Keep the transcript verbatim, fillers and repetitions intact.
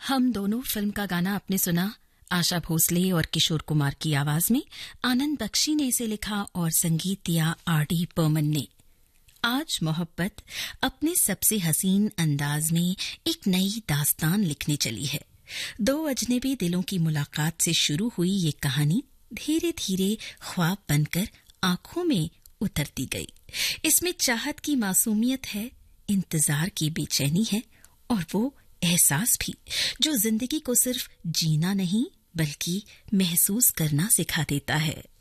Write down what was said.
हम दोनों फिल्म का गाना आपने सुना आशा भोसले और किशोर कुमार की आवाज में। आनंद बख्शी ने इसे लिखा और संगीत दिया आर डी बर्मन ने। आज मोहब्बत अपने सबसे हसीन अंदाज में एक नई दास्तान लिखने चली है। दो अजनबी दिलों की मुलाकात से शुरू हुई ये कहानी धीरे धीरे ख्वाब बनकर आंखों में उतरती गई। इसमें चाहत की मासूमियत है, इंतजार की बेचैनी है और वो एहसास भी जो जिंदगी को सिर्फ जीना नहीं बल्कि महसूस करना सिखा देता है।